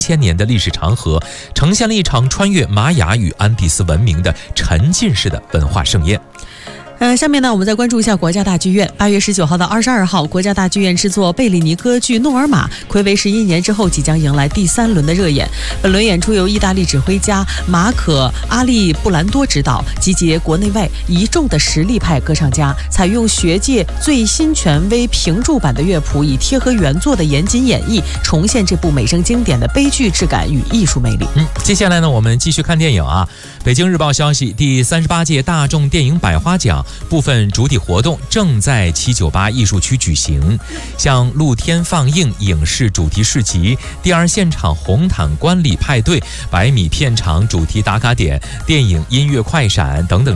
1000年的历史长河，呈现了一场穿越玛雅与安第斯文明的沉浸式的文化盛宴。 下面呢，我们再关注一下国家大剧院。8月19号到22号，国家大剧院制作贝利尼歌剧《诺尔玛》，睽违11年之后，即将迎来第3轮的热演。本轮演出由意大利指挥家马可·阿利布兰多执导，集结国内外一众的实力派歌唱家，采用学界最新权威评注版的乐谱，以贴合原作的严谨演绎，重现这部美声经典的悲剧质感与艺术魅力。 接下来呢，我们继续看电影啊。北京日报消息，第38届大众电影百花奖部分主体活动正在798艺术区举行，像露天放映影视主题市集、第2现场红毯观礼派对、100米片场主题打卡点、电影音乐快闪等等。